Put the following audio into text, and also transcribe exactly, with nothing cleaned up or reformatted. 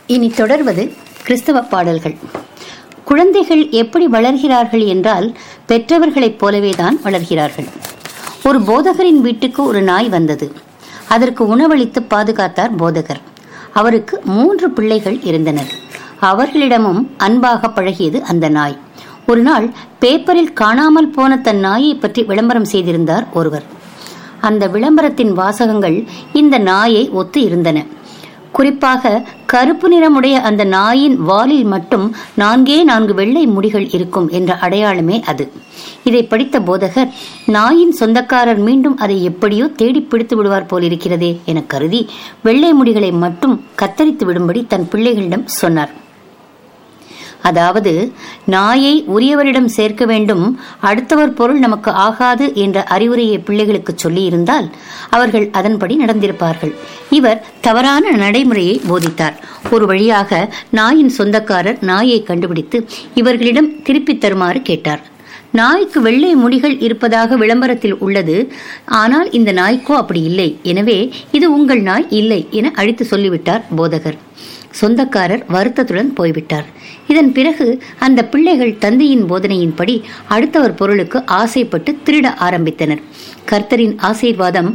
இனி தொடர்வது கிறிஸ்தவ பாடல்கள். குழந்தைகள் எப்படி வளர்கிறார்கள் என்றால் பெற்றவர்களைப் போலவேதான் வளர்கிறார்கள். ஒரு போதகரின் வீட்டுக்கு ஒரு நாய் வந்தது. அதற்கு உணவளித்து பாதுகாத்தார் போதகர். அவருக்கு மூன்று பிள்ளைகள் இருந்தனர். அவர்களிடமும் அன்பாக பழகியது அந்த நாய். ஒரு நாள் பேப்பரில் காணாமல் போன தன் நாயை பற்றி விளம்பரம் செய்திருந்தார் ஒருவர். அந்த விளம்பரத்தின் வாசகங்கள் இந்த நாயை ஒத்து இருந்தன. குறிப்பாக கருப்பு நிறமுடைய அந்த நாயின் வாலில் மட்டும் நான்கே நான்கு வெள்ளை முடிகள் இருக்கும் என்ற அடையாளமே அது. இதை படித்த போதகர், நாயின் சொந்தக்காரர் மீண்டும் அதை எப்படியோ தேடி பிடித்து விடுவார் போலிருக்கிறதே என கருதி வெள்ளை முடிகளை மட்டும் கத்தரித்து விடும்படி தன் பிள்ளைகளிடம் சொன்னார். அதாவது, நாயை உரியவரிடம் சேர்க்க வேண்டும், அடுத்தவர் பொருள் நமக்கு ஆகாது என்ற அறிவுரையை பிள்ளைகளுக்கு சொல்லி இருந்தால் அவர்கள் அதன்படி நடந்திருப்பார்கள். இவர் தவறான நடைமுறையை போதித்தார். ஒரு வழியாக நாயின் சொந்தக்காரர் நாயை கண்டுபிடித்து இவர்களிடம் திருப்பி தருமாறு கேட்டார். நாய்க்கு வெள்ளை முடிகள் இருப்பதாக விளம்பரத்தில் உள்ளது, ஆனால் இந்த நாய்க்கோ அப்படி இல்லை, எனவே இது உங்கள் நாய் இல்லை என அழித்து சொல்லிவிட்டார் போதகர். சொந்தக்காரர் வருத்தத்துடன் போய்விட்டார். இதன் பிறகு அந்த பிள்ளைகள் தந்தையின் போதனையின்படி அடுத்தவர் பொருளுக்கு ஆசைப்பட்டு திருட ஆரம்பித்தனர். கர்த்தரின் ஆசீர்வாதம்